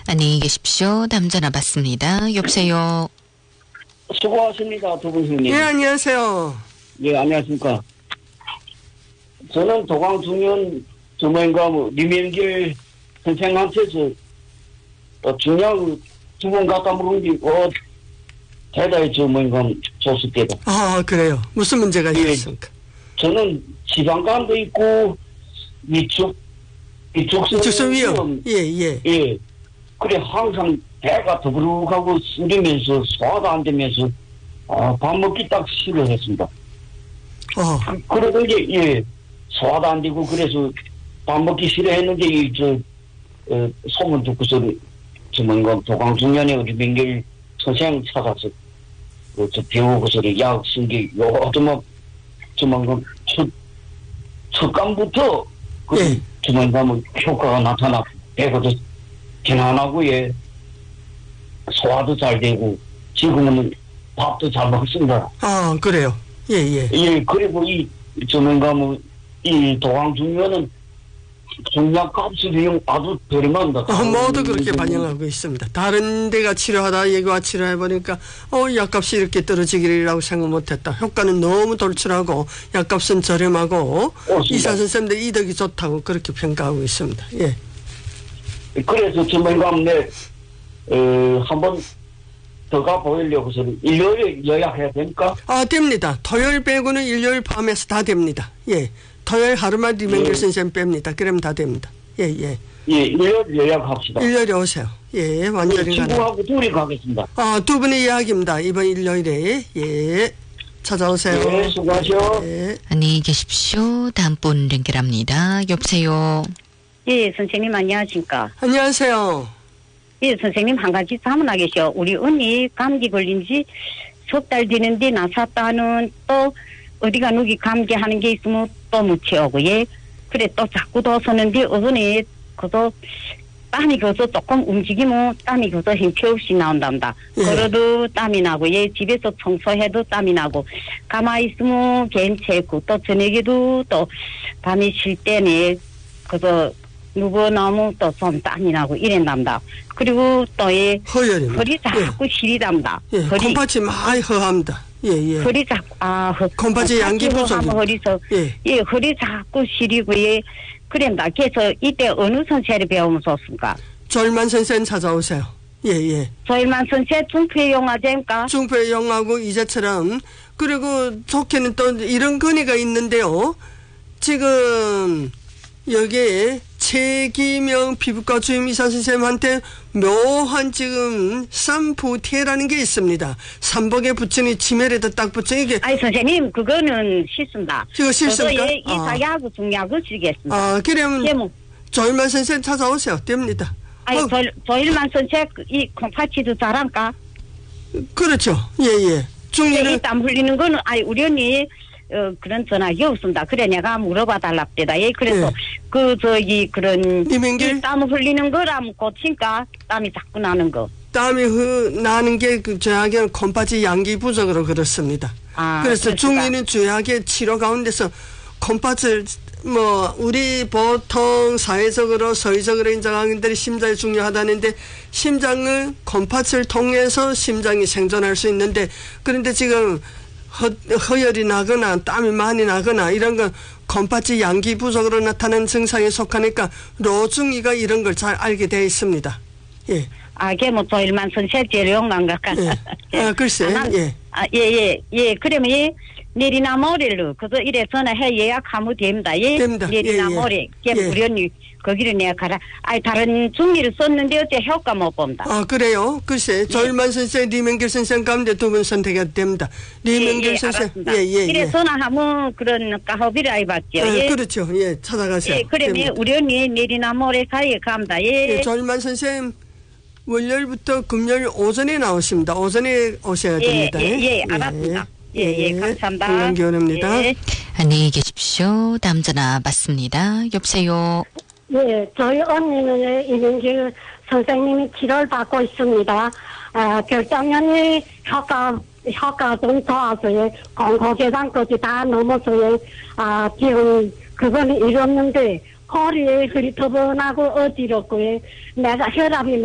안녕히 계십시오. 다음 전화 받습니다. 여보세요. 수고하십니다, 두 분 형님. 예, 안녕하세요. 예, 안녕하십니까. 저는 도광중년 주모님과 리명길 선생한테서 중요한 두 번 갖다 물은 게 대다의 주모님과 줬을게요. 아, 그래요. 무슨 문제가 예. 있습니까? 저는 지방간도 있고 이쪽선 위험. 예. 예. 그래 항상 배가 더부룩하고 쓰리면서 소화도 안 되면서 밥 먹기 딱 싫어했습니다. 그래도 이제 소화도 안 되고 그래서 밥 먹기 싫어했는데 소문 듣고서 뭔가 도광중년에 우리 명길 선생 찾아서 배우고서 약 쓴 게 요즘은 첫감부터 주문가면 효과가 나타나고 배고도 편안하고 소화도 잘 되고 지금은 밥도 잘 먹습니다. 아, 그래요. 예. 그리고 주문가면 이 도광중년은 중약 값이 아주 저렴합니다. 모두 그렇게 반영하고 있습니다. 다른 데가 치료하다 얘기와 치료해보니까 약값이 이렇게 떨어지기라고 생각 못했다. 효과는 너무 돌출하고 약값은 저렴하고 의사 선생님들 이득이 좋다고 그렇게 평가하고 있습니다. 예. 그래서 주문가면 한번 더 가보려고 해서 일요일에 예약해야 됩니까? 됩니다. 토요일 빼고는 일요일 밤에서 다 됩니다. 예. 토요일 하루만 리명길 선생님 뺍니다. 그러면 다 됩니다. 예. 일요일 예약합시다. 일요일에 오세요. 예, 완전히 가능. 친구하고 둘이 가겠습니다. 두 분의 이야기입니다. 이번 일요일에. 예. 찾아오세요. 네, 수고하셔. 예. 안녕히 계십시오. 다음 분 연결합니다. 여보세요. 예, 선생님 안녕하십니까. 안녕하세요. 예, 선생님 한 가지 자문하 계셔. 우리 언니 감기 걸린 지 석 달 되는데 나섰다는 또 어디가 누기 감기하는 게 있으면 또 묻혀오고 그래 또 자꾸 더서는데 어머니 그저 땀이 그저 조금 움직이면 땀이 그저 형편없이 나온답니다. 걸어도 땀이 나고 집에서 청소해도 땀이 나고 가만히 있으면 괜찮고 또 저녁에도 또 밤에 쉴 때는 그저 누구 나오면 또 좀 땀이 나고 이랬답니다. 그리고 또 허리 자꾸 시리답니다. 콩팥이 많이 허합니다. 예. 허리 자꾸 콩팥이 양기 부족. 허리서 허리 자꾸 시리고 그런다. 그래서 이때 어느 선생을 배우면 좋습니까? 조일만 선생 찾아오세요. 예. 조일만 선생 중폐 영화제입니까? 중폐 영화고 이제처럼 그리고 좋게는 또 이런 건의가 있는데요. 지금 여기에 최기명 피부과 주임의사 선생님한테 묘한 지금 쌈부테라는 게 있습니다. 삼복에 붙이니 치매에다 딱 붙여 이게. 아니 선생님 그거는 싫습니다. 그거 싫습니까? 이사약하고 중약을 주겠습니다. 그러면 조일만 선생 찾아오세요. 됩니다. 아니 조일만 선생 이 콩팥이도 잘한가? 그렇죠. 예. 중이는 땀 흘리는 거는 우리 언니 그런 전화기 없습니다. 그래 내가 물어봐 달랍니다. 그래서 그런 땀 흘리는 거라면 고친까? 땀이 자꾸 나는 거. 땀이 나는 게 저에게는 콩팥이 양기 부족으로 그렇습니다. 그래서 중이는 주약의 치료 가운데서 콩팥을 우리 보통 사회적으로 서의적으로 인정하는 분들이 심장이 중요하다는데 심장은 콩팥을 통해서 심장이 생존할 수 있는데 그런데 지금 허열이 나거나 땀이 많이 나거나 이런 건 콩팥이 양기 부족으로 나타나는 증상에 속하니까 로중이가 이런 걸 잘 알게 되어 있습니다. 예. 그게 조일만 선생 제일 용감 같아. 글쎄. 예. 그러면 내일이나 모레로 그저 이래 전화해 예약하면 됩니다. 됩니다. 내일이나 모레. 우리 언니 거기를 내가 가라. 다른 중리를 썼는데 어째 효과 못 봅니다. 그래요? 글쎄, 조일만 선생, 리명길 선생 가운데 두 분 선택이 됩니다. 리명길 선생. 이래 전화하면 그런 까허비를 해봤죠. 그렇죠. 찾아가세요. 그러면 됩니다. 우리 언니 내일이나 모레 가게 갑니다. 조일만 선생 월요일부터 금요일 오전에 나오십니다. 오전에 오셔야 됩니다. 알았습니다. 감사합니다. 건강 기원합니다. 안녕히 계십시오. 다음 전화 받습니다. 여보세요. 저희 언니는 이명길 선생님이 치료를 받고 있습니다. 결장년이 효과 좀 좋아서요. 공고계단까지 다 넘어서요. 지금 그건 이뤘는데 허리에 흐리터분하고 어지럽고요. 내가 혈압이